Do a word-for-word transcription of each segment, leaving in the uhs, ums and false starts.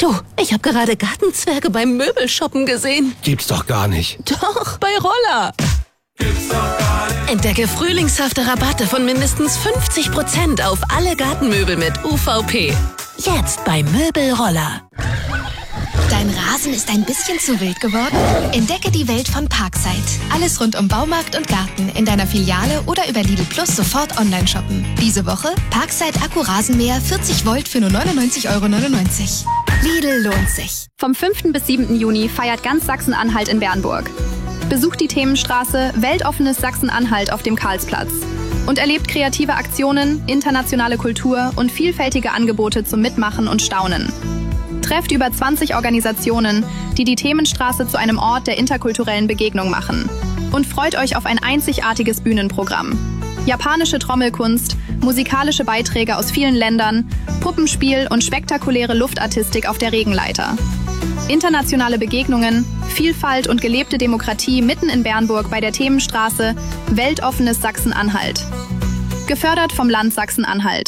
Du, ich habe gerade Gartenzwerge beim Möbelshoppen gesehen. Gibt's doch gar nicht. Doch, bei Roller. Gibt's doch gar nicht. Entdecke frühlingshafte Rabatte von mindestens fünfzig Prozent auf alle Gartenmöbel mit U V P. Jetzt bei Möbelroller. Dein Rasen ist ein bisschen zu wild geworden? Entdecke die Welt von Parkside. Alles rund um Baumarkt und Garten in deiner Filiale oder über Lidl Plus sofort online shoppen. Diese Woche Parkside Akku-Rasenmäher vierzig Volt für nur neunundneunzig Euro neunundneunzig. Lidl lohnt sich. Vom fünften bis siebten Juni feiert ganz Sachsen-Anhalt in Bernburg. Besucht die Themenstraße Weltoffenes Sachsen-Anhalt auf dem Karlsplatz und erlebt kreative Aktionen, internationale Kultur und vielfältige Angebote zum Mitmachen und Staunen. Trefft über zwanzig Organisationen, die die Themenstraße zu einem Ort der interkulturellen Begegnung machen. Und freut euch auf ein einzigartiges Bühnenprogramm. Japanische Trommelkunst, musikalische Beiträge aus vielen Ländern, Puppenspiel und spektakuläre Luftartistik auf der Regenleiter. Internationale Begegnungen, Vielfalt und gelebte Demokratie mitten in Bernburg bei der Themenstraße Weltoffenes Sachsen-Anhalt. Gefördert vom Land Sachsen-Anhalt.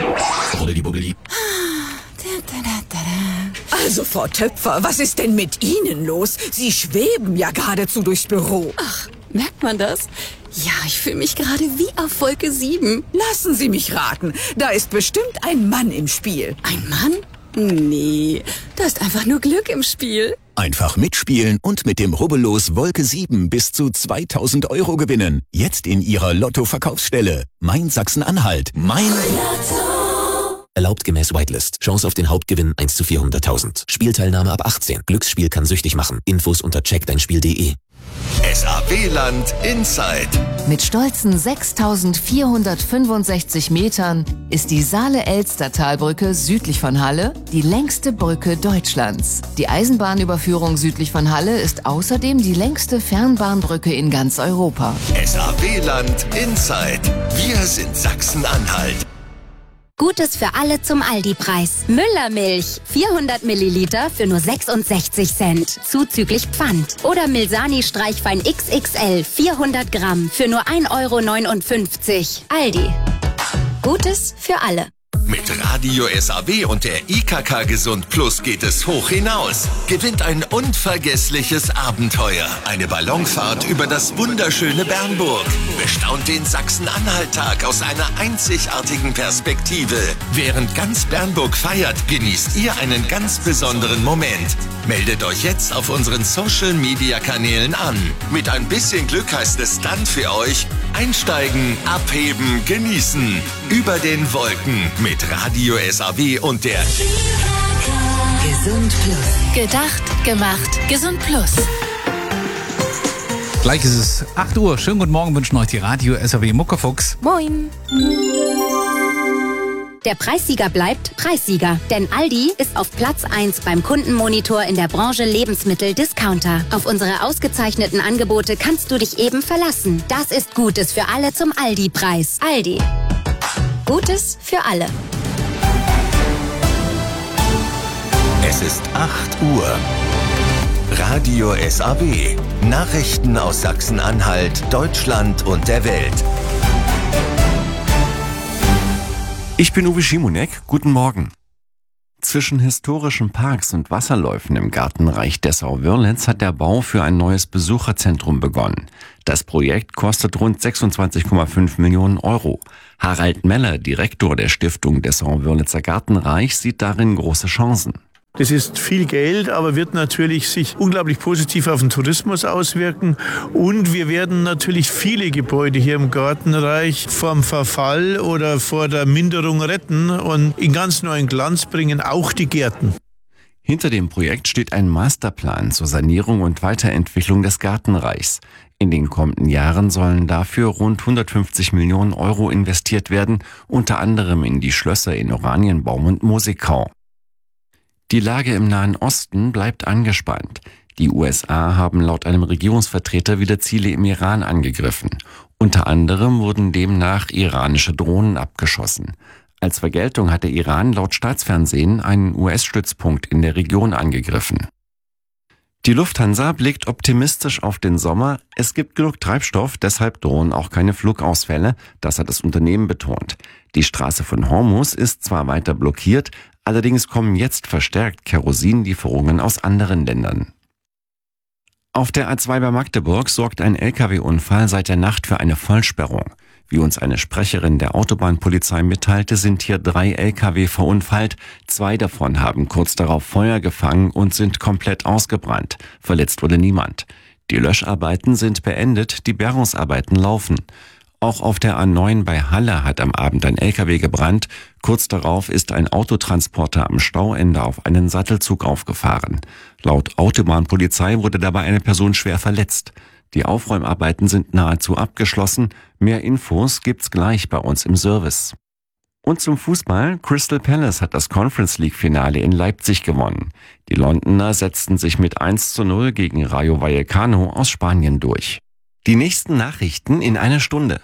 Also, Frau Töpfer, was ist denn mit Ihnen los? Sie schweben ja geradezu durchs Büro. Ach, merkt man das? Ja, ich fühle mich gerade wie auf Wolke sieben. Lassen Sie mich raten, da ist bestimmt ein Mann im Spiel. Ein Mann? Nee, da ist einfach nur Glück im Spiel. Einfach mitspielen und mit dem Rubbellos Wolke sieben bis zu zweitausend Euro gewinnen. Jetzt in Ihrer Lotto-Verkaufsstelle. Mein Sachsen-Anhalt. Mein Lotto. Erlaubt gemäß Whitelist. Chance auf den Hauptgewinn eins zu vierhunderttausend. Spielteilnahme ab achtzehn. Glücksspiel kann süchtig machen. Infos unter check dein spiel punkt de. S A W-Land Inside. Mit stolzen sechstausendvierhundertfünfundsechzig Metern ist die Saale-Elster-Talbrücke südlich von Halle die längste Brücke Deutschlands. Die Eisenbahnüberführung südlich von Halle ist außerdem die längste Fernbahnbrücke in ganz Europa. S A W-Land Inside. Wir sind Sachsen-Anhalt. Gutes für alle zum Aldi-Preis. Müllermilch. vierhundert Milliliter für nur sechsundsechzig Cent. Zuzüglich Pfand. Oder Milsani Streichwein X X L. vierhundert Gramm für nur ein Euro neunundfünfzig. Aldi. Gutes für alle. Mit Radio S A W und der I K K Gesund Plus geht es hoch hinaus. Gewinnt ein unvergessliches Abenteuer. Eine Ballonfahrt über das wunderschöne Bernburg. Bestaunt den Sachsen-Anhalt-Tag aus einer einzigartigen Perspektive. Während ganz Bernburg feiert, genießt ihr einen ganz besonderen Moment. Meldet euch jetzt auf unseren Social-Media-Kanälen an. Mit ein bisschen Glück heißt es dann für euch: einsteigen, abheben, genießen. Über den Wolken mit Radio S A W und der Gesund Plus. Gedacht, gemacht, Gesund Plus. Gleich ist es acht Uhr. Schönen guten Morgen wünschen euch die Radio S A W Muckefuchs. Moin. Der Preissieger bleibt Preissieger, denn Aldi ist auf Platz eins beim Kundenmonitor in der Branche Lebensmittel-Discounter. Auf unsere ausgezeichneten Angebote kannst du dich eben verlassen. Das ist Gutes für alle zum Aldi-Preis. Aldi. Gutes für alle. Es ist acht Uhr. Radio S A W. Nachrichten aus Sachsen-Anhalt, Deutschland und der Welt. Ich bin Uwe Schimonek. Guten Morgen. Zwischen historischen Parks und Wasserläufen im Gartenreich Dessau-Wörlitz hat der Bau für ein neues Besucherzentrum begonnen. Das Projekt kostet rund sechsundzwanzig Komma fünf Millionen Euro. Harald Meller, Direktor der Stiftung Dessau-Wörlitzer Gartenreich, sieht darin große Chancen. Das ist viel Geld, aber wird natürlich sich unglaublich positiv auf den Tourismus auswirken. Und wir werden natürlich viele Gebäude hier im Gartenreich vom Verfall oder vor der Minderung retten und in ganz neuen Glanz bringen, auch die Gärten. Hinter dem Projekt steht ein Masterplan zur Sanierung und Weiterentwicklung des Gartenreichs. In den kommenden Jahren sollen dafür rund hundertfünfzig Millionen Euro investiert werden, unter anderem in die Schlösser in Oranienbaum und Musikau. Die Lage im Nahen Osten bleibt angespannt. Die U S A haben laut einem Regierungsvertreter wieder Ziele im Iran angegriffen. Unter anderem wurden demnach iranische Drohnen abgeschossen. Als Vergeltung hat der Iran laut Staatsfernsehen einen U S-Stützpunkt in der Region angegriffen. Die Lufthansa blickt optimistisch auf den Sommer. Es gibt genug Treibstoff, deshalb drohen auch keine Flugausfälle. Das hat das Unternehmen betont. Die Straße von Hormuz ist zwar weiter blockiert, Allerdings kommen jetzt verstärkt Kerosinlieferungen aus anderen Ländern. Auf der A zwei bei Magdeburg sorgt ein L K W-Unfall seit der Nacht für eine Vollsperrung. Wie uns eine Sprecherin der Autobahnpolizei mitteilte, sind hier drei L K W verunfallt. Zwei davon haben kurz darauf Feuer gefangen und sind komplett ausgebrannt. Verletzt wurde niemand. Die Löscharbeiten sind beendet, die Bergungsarbeiten laufen. Auch auf der A neun bei Halle hat am Abend ein L K W gebrannt. Kurz darauf ist ein Autotransporter am Stauende auf einen Sattelzug aufgefahren. Laut Autobahnpolizei wurde dabei eine Person schwer verletzt. Die Aufräumarbeiten sind nahezu abgeschlossen. Mehr Infos gibt's gleich bei uns im Service. Und zum Fußball. Crystal Palace hat das Conference League Finale in Leipzig gewonnen. Die Londoner setzten sich mit eins zu null gegen Rayo Vallecano aus Spanien durch. Die nächsten Nachrichten in einer Stunde.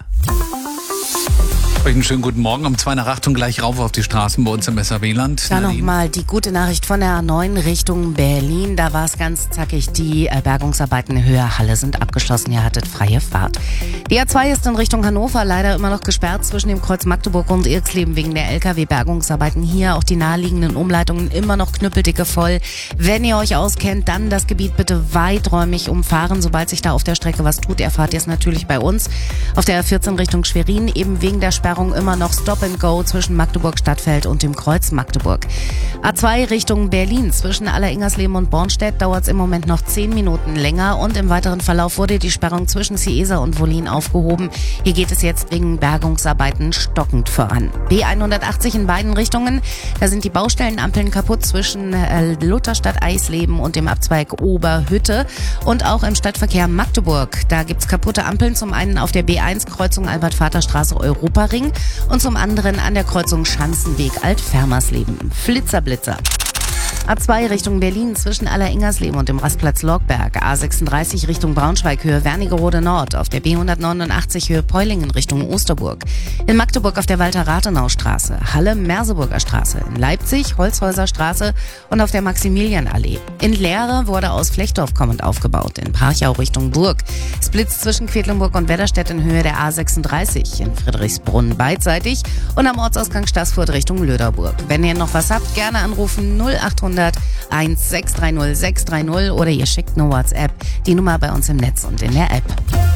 Euch einen schönen guten Morgen. Um zwei nach acht und gleich rauf auf die Straßen bei uns im S R W-Land. Da nochmal die gute Nachricht von der A neun Richtung Berlin. Da war es ganz zackig. Die Bergungsarbeiten in Höhe Halle sind abgeschlossen. Ihr hattet freie Fahrt. Die A zwei ist in Richtung Hannover leider immer noch gesperrt zwischen dem Kreuz Magdeburg und Irxleben wegen der L K W-Bergungsarbeiten. Hier auch die naheliegenden Umleitungen immer noch knüppeldicke voll. Wenn ihr euch auskennt, dann das Gebiet bitte weiträumig umfahren. Sobald sich da auf der Strecke was tut, erfahrt ihr es natürlich bei uns. Auf der A vierzehn Richtung Schwerin eben wegen der Sperrung immer noch Stop and Go zwischen Magdeburg Stadtfeld und dem Kreuz Magdeburg. A zwei Richtung Berlin zwischen Aller-Ingersleben und Bornstedt dauert es im Moment noch zehn Minuten länger und im weiteren Verlauf wurde die Sperrung zwischen Ciesa und Wollin aufgehoben. Hier geht es jetzt wegen Bergungsarbeiten stockend voran. B hundertachtzig in beiden Richtungen, da sind die Baustellenampeln kaputt zwischen äh, Lutherstadt Eisleben und dem Abzweig Oberhütte und auch im Stadtverkehr Magdeburg. Da gibt's kaputte Ampeln, zum einen auf der B eins Kreuzung Albert-Vater-Straße Europaring und zum anderen an der Kreuzung Schanzenweg Alt-Fermersleben. Flitzer, Blitzer. A zwei Richtung Berlin zwischen Aller-Ingersleben und dem Rastplatz Lorgberg. A sechsunddreißig Richtung Braunschweig Höhe Wernigerode Nord. Auf der B hundertneunundachtzig Höhe Peulingen Richtung Osterburg. In Magdeburg auf der Walter-Rathenau-Straße. Halle-Merseburger Straße. In Leipzig Holzhäuser Straße und auf der Maximilianallee. In Lehre wurde aus Flechtdorf kommend aufgebaut. In Parchau Richtung Burg. Es blitzt zwischen Quedlinburg und Wedderstedt in Höhe der A sechsunddreißig. In Friedrichsbrunn beidseitig und am Ortsausgang Staßfurt Richtung Löderburg. Wenn ihr noch was habt, gerne anrufen null achthundert eins sechs drei null sechs drei null oder ihr schickt eine WhatsApp. Die Nummer bei uns im Netz und in der App.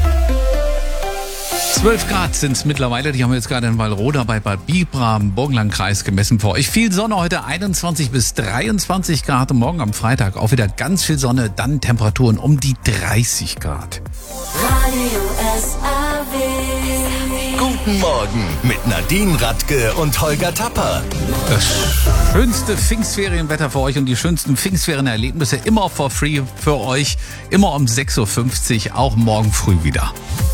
zwölf Grad sind es mittlerweile. Die haben wir jetzt gerade in Wallroda bei Bad Bibra im Burgenlandkreis gemessen für euch. Viel Sonne heute, einundzwanzig bis dreiundzwanzig Grad. Und morgen am Freitag auch wieder ganz viel Sonne. Dann Temperaturen um die dreißig Grad. Radio S R W. Guten Morgen mit Nadine Radke und Holger Tapper. Das schönste Pfingstferienwetter für euch und die schönsten Pfingstferienerlebnisse immer for free für euch. Immer um sechs Uhr fünfzig, auch morgen früh wieder.